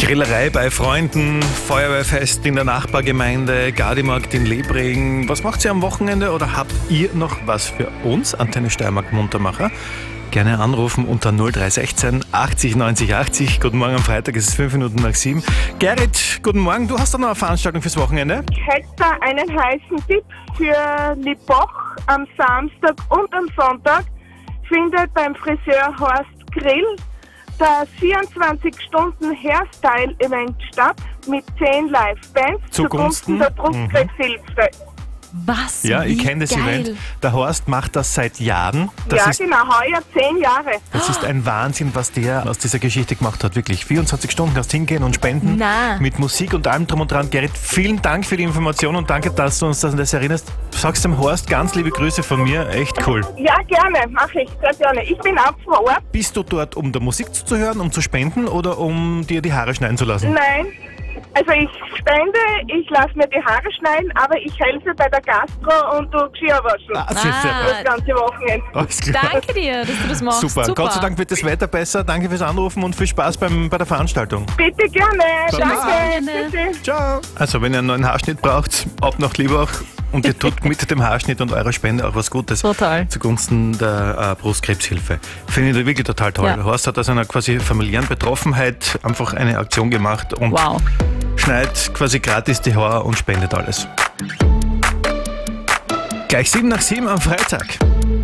Grillerei bei Freunden, Feuerwehrfest in der Nachbargemeinde, Gardimarkt in Lebring. Was macht ihr am Wochenende oder habt ihr noch was für uns? Antenne Steiermark Muntermacher. Gerne anrufen unter 0316 80 90 80. Guten Morgen am Freitag, es ist 5 Minuten nach 7. Gerrit, guten Morgen. Du hast da noch eine Veranstaltung fürs Wochenende? Ich hätte da einen heißen Tipp für Liebach am Samstag und am Sonntag. Findet beim Friseur Horst Grill das 24-Stunden-Hairstyle-Event statt mit 10 Live-Bands zugunsten der Brustkrebshilfe. Was? Ja, ich Wie kenne das geil. Event. Der Horst macht das seit Jahren. Genau, heuer 10 Jahre. Das ist ein Wahnsinn, was der aus dieser Geschichte gemacht hat, wirklich. 24 Stunden kannst hingehen und spenden. Na. Mit Musik und allem drum und dran. Gerrit, vielen Dank für die Information und danke, dass du uns an das erinnerst. Sagst dem Horst ganz liebe Grüße von mir, echt cool. Ja, gerne, mache ich, sehr gerne. Ich bin auch vor Ort. Bist du dort, um der Musik zuzuhören, um zu spenden oder um dir die Haare schneiden zu lassen? Nein, also ich spende, ich lasse mir die Haare schneiden, aber ich helfe bei der Gastro und du Geschirr waschen. Sehr Das ganze Wochenende. Alles klar. Danke dir, dass du das machst. Super. Gott sei Dank wird das Wetter besser. Danke fürs Anrufen und viel Spaß bei der Veranstaltung. Bitte gerne. Danke. Wochenende. Tschüssi. Ciao. Also, wenn ihr einen neuen Haarschnitt braucht, ab nach Liebach und ihr tut mit dem Haarschnitt und eurer Spende auch was Gutes. Total. Zugunsten der Brustkrebshilfe. Finde ich wirklich total toll. Ja. Horst hat aus einer quasi familiären Betroffenheit einfach eine Aktion gemacht und Wow. schneidet quasi gratis die Haare und spendet alles. Gleich 7 nach 7 am Freitag.